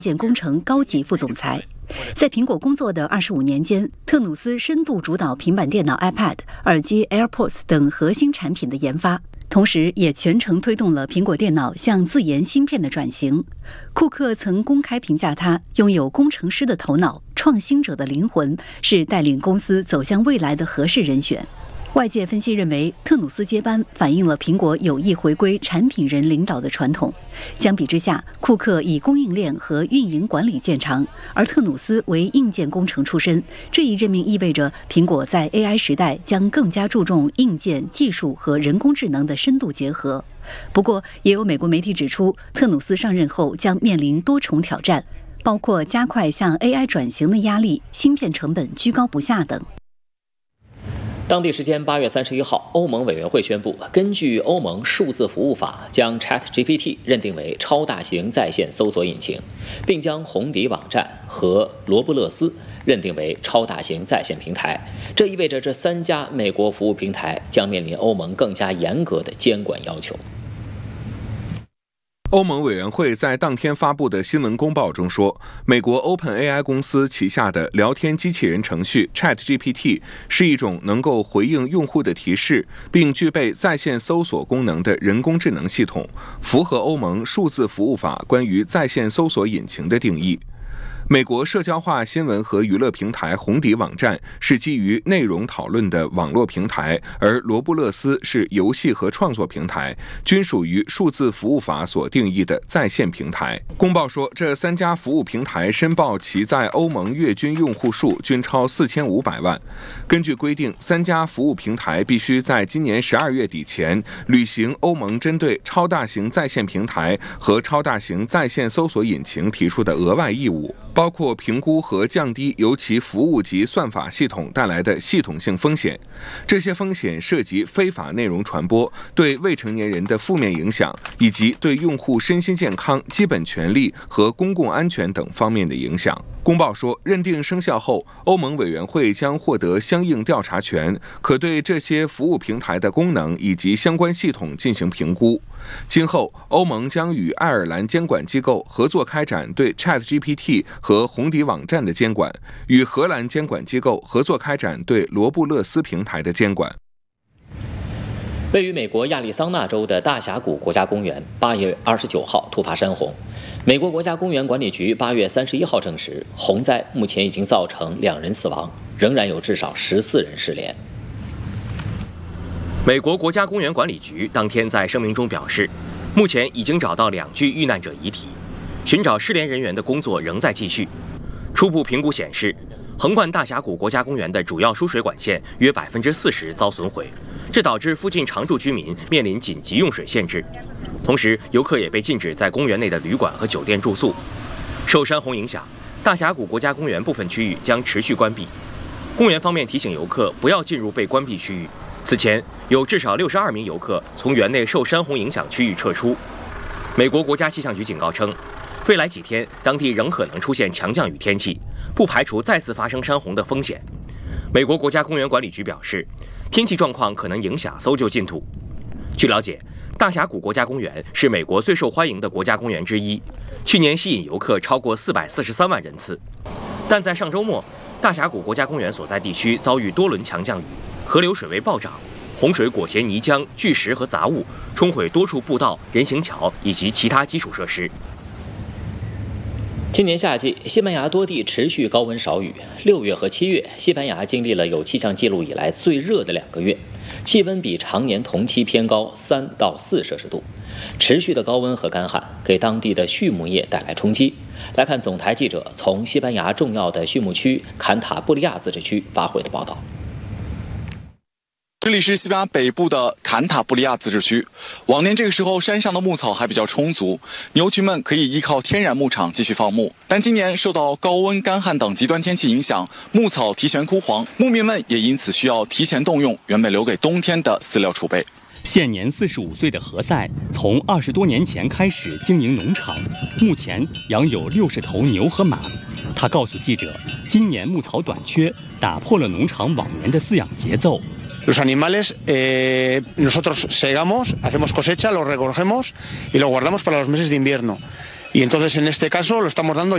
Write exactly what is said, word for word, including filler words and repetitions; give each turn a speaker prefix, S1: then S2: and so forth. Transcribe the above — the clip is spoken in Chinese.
S1: 建工程高级副总裁。在苹果工作的二十五年间，特努斯深度主导平板电脑 iPad、耳机 AirPods 等核心产品的研发，同时也全程推动了苹果电脑向自研芯片的转型。库克曾公开评价他拥有工程师的头脑、创新者的灵魂，是带领公司走向未来的合适人选。外界分析认为，特努斯接班反映了苹果有意回归产品人领导的传统。相比之下，库克以供应链和运营管理见长，而特努斯为硬件工程出身。这一任命意味着苹果在 A I 时代将更加注重硬件技术和人工智能的深度结合。不过，也有美国媒体指出，特努斯上任后将面临多重挑战，包括加快向 A I 转型的压力、芯片成本居高不下等。
S2: 当地时间八月三十一号，欧盟委员会宣布，根据欧盟数字服务法，将 ChatGPT 认定为超大型在线搜索引擎，并将红底网站和罗布勒斯认定为超大型在线平台。这意味着这三家美国服务平台将面临欧盟更加严格的监管要求。
S3: 欧盟委员会在当天发布的新闻公报中说，美国 OpenAI 公司旗下的聊天机器人程序 ChatGPT 是一种能够回应用户的提示，并具备在线搜索功能的人工智能系统，符合欧盟数字服务法关于在线搜索引擎的定义。美国社交化新闻和娱乐平台红底网站是基于内容讨论的网络平台，而罗布勒斯是游戏和创作平台，均属于数字服务法所定义的在线平台。公报说，这三家服务平台申报其在欧盟月均用户数均超四千五百万。根据规定，三家服务平台必须在今年十二月底前履行欧盟针对超大型在线平台和超大型在线搜索引擎提出的额外义务，包括评估和降低由其服务及算法系统带来的系统性风险。这些风险涉及非法内容传播、对未成年人的负面影响，以及对用户身心健康、基本权利和公共安全等方面的影响。公报说，认定生效后，欧盟委员会将获得相应调查权，可对这些服务平台的功能以及相关系统进行评估。今后，欧盟将与爱尔兰监管机构合作开展对 ChatGPT 和红底网站的监管，与荷兰监管机构合作开展对罗布勒斯平台的监管。
S2: 位于美国亚利桑那州的大峡谷国家公园八月二十九号突发山洪，美国国家公园管理局八月三十一号证实，洪灾目前已经造成两人死亡，仍然有至少十四人失联。
S4: 美国国家公园管理局当天在声明中表示，目前已经找到两具遇难者遗体，寻找失联人员的工作仍在继续。初步评估显示，横贯大峡谷国家公园的主要输水管线约百分之四十遭损毁，这导致附近常住居民面临紧急用水限制。同时，游客也被禁止在公园内的旅馆和酒店住宿。受山洪影响，大峡谷国家公园部分区域将持续关闭。公园方面提醒游客不要进入被关闭区域。此前，有至少六十二名游客从园内受山洪影响区域撤出。美国国家气象局警告称，未来几天当地仍可能出现强降雨天气，不排除再次发生山洪的风险。美国国家公园管理局表示，天气状况可能影响搜救进度。据了解，大峡谷国家公园是美国最受欢迎的国家公园之一，去年吸引游客超过四百四十三万人次。但在上周末，大峡谷国家公园所在地区遭遇多轮强降雨，河流水位暴涨，洪水裹挟泥浆、巨石和杂物，冲毁多处步道、人行桥以及其他基础设施。
S2: 今年夏季，西班牙多地持续高温少雨。六月和七月，西班牙经历了有气象记录以来最热的两个月，气温比常年同期偏高三到四摄氏度。持续的高温和干旱给当地的畜牧业带来冲击。来看总台记者从西班牙重要的畜牧区坎塔布利亚自治区发回的报道。
S5: 这里是西班牙北部的坎塔布利亚自治区。往年这个时候，山上的牧草还比较充足，牛群们可以依靠天然牧场继续放牧。但今年受到高温、干旱等极端天气影响，牧草提前枯黄，牧民们也因此需要提前动用原本留给冬天的饲料储备。
S6: 现年四十五岁的何塞，从二十多年前开始经营农场，目前养有六十头牛和马。他告诉记者，今年牧草短缺，打破了农场往年的饲养节奏。
S7: Los animales, eh, nosotros segamos, hacemos cosecha, los recogemos y los guardamos para los meses de invierno. Y entonces en este caso lo estamos dando